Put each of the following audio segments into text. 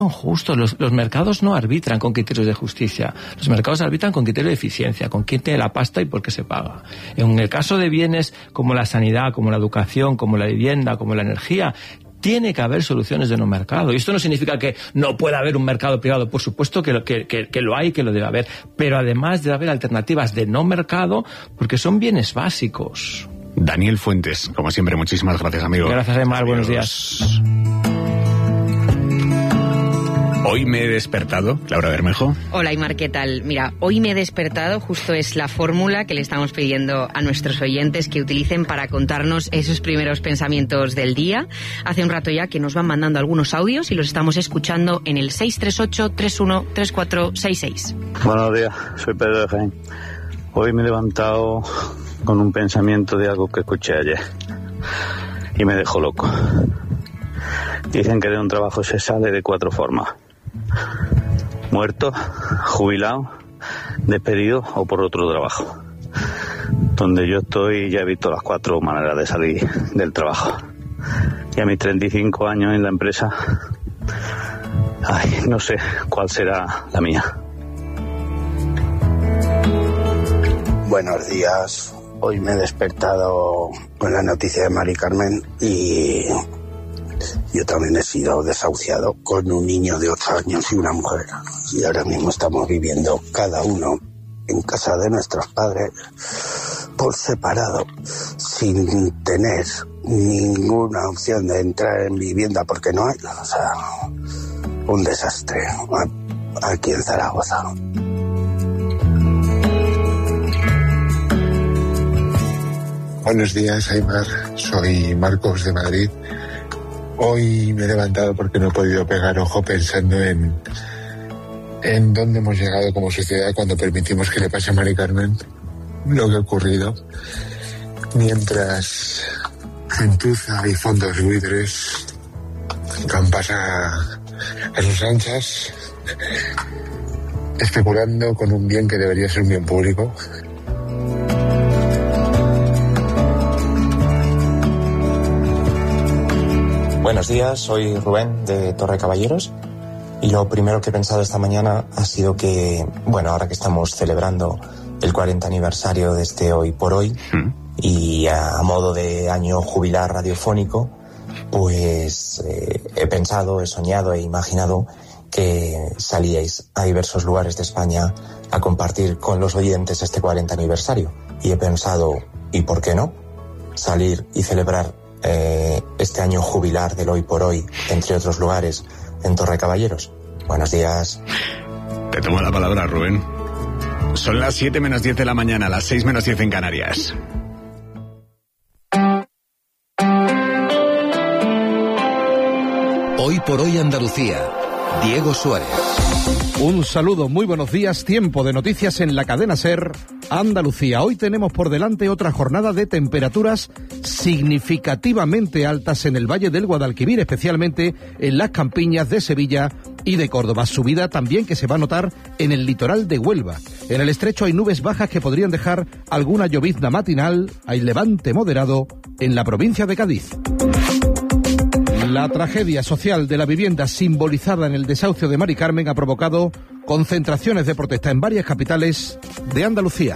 Justo, los mercados no arbitran con criterios de justicia, los mercados arbitran con criterios de eficiencia, con quién tiene la pasta y por qué se paga. En el caso de bienes como la sanidad, como la educación, como la vivienda, como la energía, tiene que haber soluciones de no mercado. Y esto no significa que no pueda haber un mercado privado. Por supuesto que lo hay, que lo debe haber. Pero además debe haber alternativas de no mercado porque son bienes básicos. Daniel Fuentes, como siempre, muchísimas gracias, amigo. Gracias, Aymar. Buenos días. Hoy me he despertado, Laura Bermejo. Hola, Aymar, ¿qué tal? Mira, hoy me he despertado, justo es la fórmula que le estamos pidiendo a nuestros oyentes que utilicen para contarnos esos primeros pensamientos del día. Hace un rato ya que nos van mandando algunos audios y los estamos escuchando en el 638-313466. Buenos días, soy Pedro de Jaén. Hoy me he levantado con un pensamiento de algo que escuché ayer y me dejó loco. Dicen que de un trabajo se sale de 4 formas: muerto, jubilado, despedido o por otro trabajo. Donde yo estoy ya he visto las 4 maneras de salir del trabajo. Y a mis 35 años en la empresa, no sé cuál será la mía. Buenos días. Hoy me he despertado con la noticia de Mari Carmen y yo también he sido desahuciado con un niño de 8 años y una mujer. Y ahora mismo estamos viviendo cada uno en casa de nuestros padres por separado, sin tener ninguna opción de entrar en vivienda porque no hay. O sea, un desastre aquí en Zaragoza. Buenos días, Aymar. Soy Marcos de Madrid. Hoy me he levantado porque no he podido pegar ojo pensando en dónde hemos llegado como sociedad cuando permitimos que le pase a Mari Carmen lo que ha ocurrido. Mientras gentuza y fondos buitres campas a sus anchas, especulando con un bien que debería ser un bien público. Buenos días, soy Rubén de Torre Caballeros y lo primero que he pensado esta mañana ha sido que, ahora que estamos celebrando el 40 aniversario de este Hoy por Hoy y a modo de año jubilar radiofónico, pues he pensado, he soñado, he imaginado que salíais a diversos lugares de España a compartir con los oyentes este 40 aniversario. Y he pensado, ¿y por qué no? Salir y celebrar este año jubilar del Hoy por Hoy, entre otros lugares, en Torre Caballeros. Buenos días. Te tomo la palabra, Rubén. Son las 7 menos 10 de la mañana, las 6 menos 10 en Canarias. Hoy por Hoy Andalucía. Diego Suárez. Un saludo, muy buenos días. Tiempo de noticias en la cadena SER Andalucía. Hoy tenemos por delante otra jornada de temperaturas significativamente altas en el Valle del Guadalquivir, especialmente en las campiñas de Sevilla y de Córdoba. Subida también que se va a notar en el litoral de Huelva. En el estrecho hay nubes bajas que podrían dejar alguna llovizna matinal. Hay levante moderado en la provincia de Cádiz. La tragedia social de la vivienda simbolizada en el desahucio de Mari Carmen ha provocado concentraciones de protesta en varias capitales de Andalucía.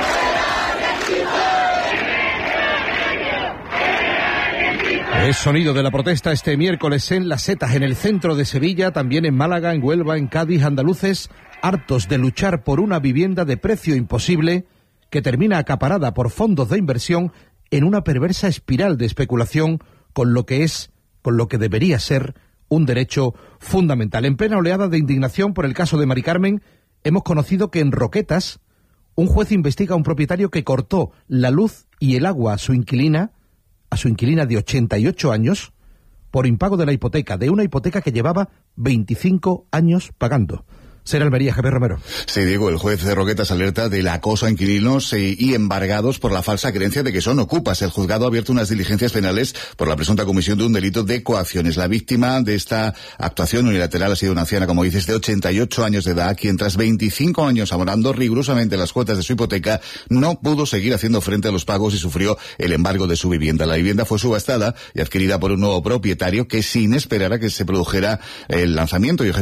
Es sonido de la protesta este miércoles en Las Setas, en el centro de Sevilla, también en Málaga, en Huelva, en Cádiz. Andaluces hartos de luchar por una vivienda de precio imposible que termina acaparada por fondos de inversión en una perversa espiral de especulación con lo que debería ser un derecho fundamental. En plena oleada de indignación por el caso de Mari Carmen, hemos conocido que en Roquetas un juez investiga a un propietario que cortó la luz y el agua a su inquilina de 88 años, por impago de la hipoteca, de una hipoteca que llevaba 25 años pagando. Ser Almería, Javier Romero. Sí, Diego, el juez de Roquetas alerta del acoso a inquilinos y embargados por la falsa creencia de que son ocupas. El juzgado ha abierto unas diligencias penales por la presunta comisión de un delito de coacciones. La víctima de esta actuación unilateral ha sido una anciana, como dices, de 88 años de edad, quien tras 25 años abonando rigurosamente las cuotas de su hipoteca no pudo seguir haciendo frente a los pagos y sufrió el embargo de su vivienda. La vivienda fue subastada y adquirida por un nuevo propietario que, sin esperar a que se produjera el lanzamiento y